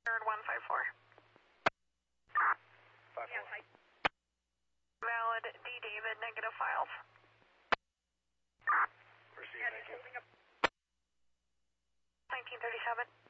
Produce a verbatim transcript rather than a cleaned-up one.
Third one five four. Five Yes, four. I... Valid D David, negative files. Receive, thank you. nineteen thirty-seven.